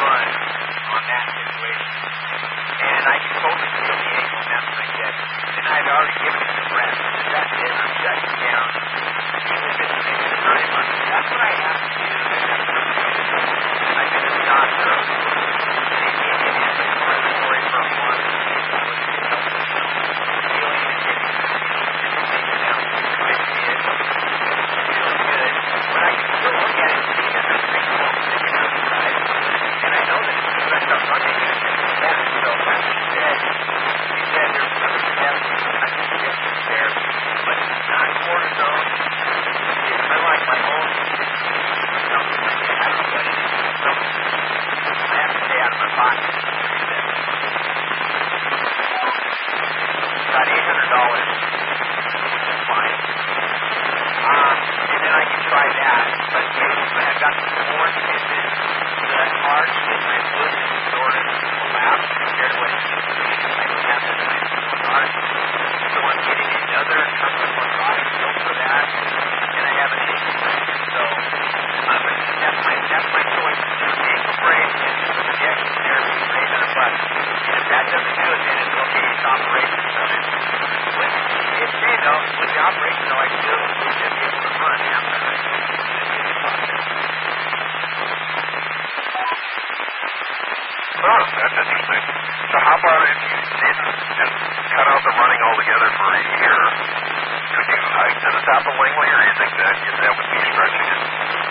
run on that situation. And I can totally feel the ankle, and that's when I get it. And I've already given it some rest. That's it. I'm shutting down. Even if it's maybe a 9 months. That's what I have to do. I've been to the doctor. They gave me an anti-inflammatory for a month. That was helpful. Healing and getting everything down. I see it. Feeling good. But I can still look at it and see that there's big holes sticking out the side. And I know that as soon as I start running, it's going to be better. So as he said there's other steps. I think it's there. But it's not cortisone. It's kind of like my own something I get out of it. I have to stay out of my pocket. About $800. Fine. And then I can try that. But basically, I've got some more tendon. The arch in my foot is sort of collapsed compared to what it used to be. I don't have that nice arch. So I'm getting another custom orthotic built for that. And I have an ankle brace. So that's my choice. Ankle brace and some injection therapy for $800. And if that doesn't do it, then it's okay. It's operation done. It's okay though. With the operation though, I still should be able to run after I finish the process. Oh, that's interesting. So how about if you didn't just cut out the running altogether for a year? Could you hike to the top of Langley, or do you think that would be stretching it?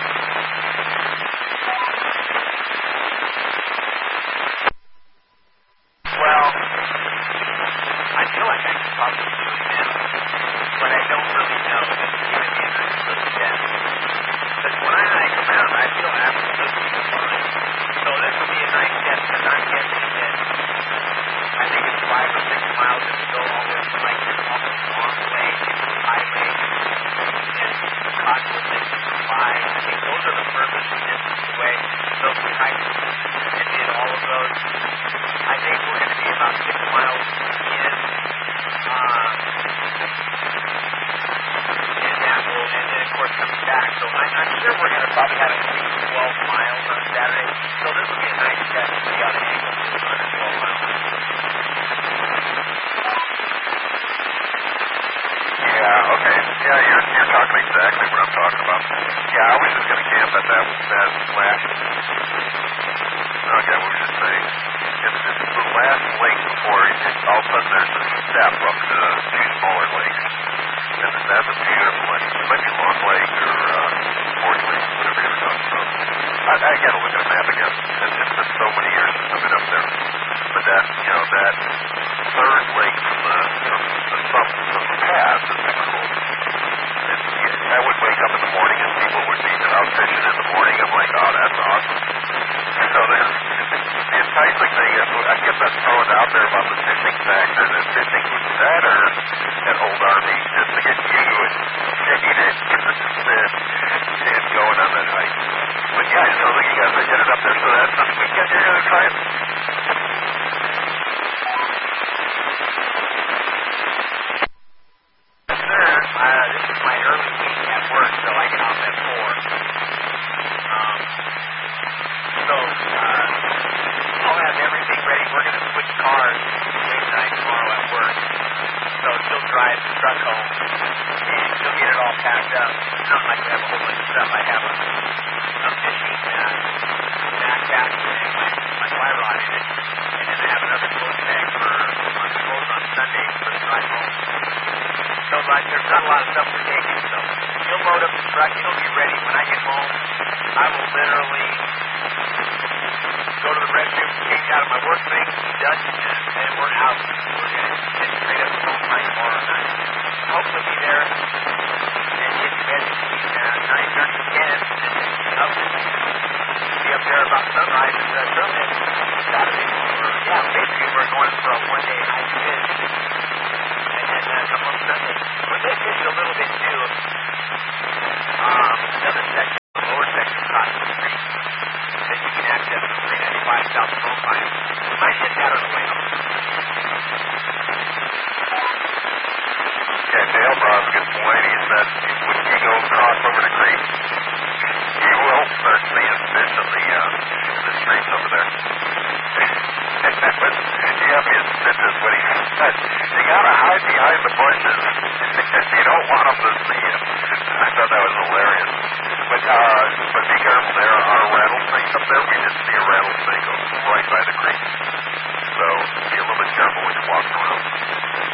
Well, I feel like I could probably do it now, but I don't really know. It's going to be a nice little test. Because when I come out, I feel absolutely fine. So this will be a nice test because I'm guessing that I think it's 5 or 6 miles if you go all the way from like this almost long lake into the highway and Cottonwood Lake to 5. I think those are the furthest distances away. So if we hiked and did all of those, I think we're going to be about 6 miles in. And then of course coming back. So I'm sure we're going to probably have at least 12 miles on Saturday. So this will be a nice test to see how the ankle moves on a 12-mile run. Yeah, okay. Yeah, you're talking exactly what I'm talking about. Yeah, I was just going to camp at that last. Okay, what was just saying? It's the last lake before all of a sudden there's a step up to 2 smaller lakes. And that's a beautiful lake. It might be Long Lake or Forty Lake, whatever you're talking about. I got to look at a map again. It's been so many years since I've been up there. But that third lake from the pass is cool. I would wake up in the morning and people would be out fishing in the morning. I'm like, oh, that's awesome. So the enticing thing is, I guess that's throwing out there about the fishing factor, that fishing was better at Old Army just to get you and taking it and going on that hike. But yeah, it sounds like you guys are headed up there, so that's this weekend you're going to try it? This is my early week at work, so I get off at 4. I'll have everything ready. We're going to switch cars tonight, tomorrow at work. So she'll drive the truck home, and she'll get it all packed up. It's not like we have a whole bunch of stuff. I have a fishing backpack and my fly rod in it, and then I have another clothes bag for clothes on Sunday for the drive home. So there's not a lot of stuff we're taking, so he'll load up the truck. It'll be ready when I get home. I will literally go to the restroom, change out of my work things, be done, and we're out. We're going to get straight up home by tomorrow night. Hopefully be there and get to bed between 9:30 and 10, and then be up there about sunrise and Sunday, Saturday. Basically we're going for a one-day hike fish. And then come on Sunday. We're going to fish a little bit too. Another section, the lower section of Cottonwood Creek, that you can access from 395 south of Rosevine. We might hit that on the way home. Yeah, Dale brought up a good point. He said when you go across over the creek, you will start seeing fish in the rattlesnakes over there. He had me admit this when he said, you gotta hide behind the bushes. You don't want them to see you. I thought that was hilarious. But be careful, there are rattlesnakes up there. We did see a rattlesnake right by the creek. So be a little bit careful when you're walking around.